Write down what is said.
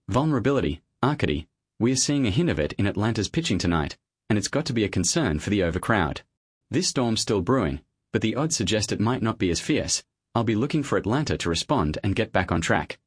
Vulnerability, Arcady. We are seeing a hint of it in Atlanta's pitching tonight, and it's got to be a concern for the overcrowd. This storm's still brewing, but the odds suggest it might not be as fierce. I'll be looking for Atlanta to respond and get back on track.